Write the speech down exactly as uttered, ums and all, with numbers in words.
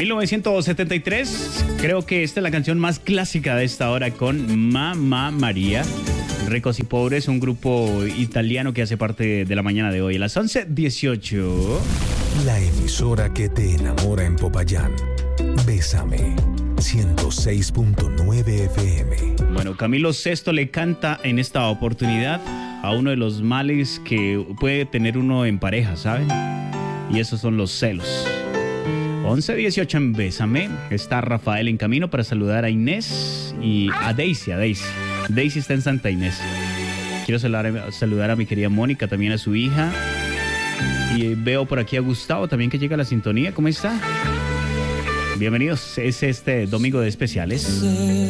mil novecientos setenta y tres, creo que esta es la canción más clásica de esta hora con Mamma María. Ricos y Pobres, un grupo italiano que hace parte de la mañana de hoy. A las once dieciocho. La emisora que te enamora en Popayán. Bésame. ciento seis punto nueve F M. Bueno, Camilo Sesto le canta en esta oportunidad a uno de los males que puede tener uno en pareja, ¿saben? Y esos son los celos. once dieciocho en Bésame. Está Rafael en camino para saludar a Inés y a Daisy, a Daisy. Daisy está en Santa Inés. Quiero saludar, saludar a mi querida Mónica, también a su hija. Y veo por aquí a Gustavo también que llega a la sintonía. ¿Cómo está? Bienvenidos, es este domingo de especiales.